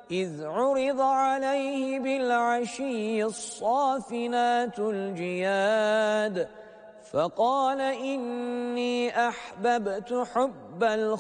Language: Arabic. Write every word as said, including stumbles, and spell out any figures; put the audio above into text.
إذ عرض عليه بالعشي الصافنات الجياد فقال إني أحببت حب الخير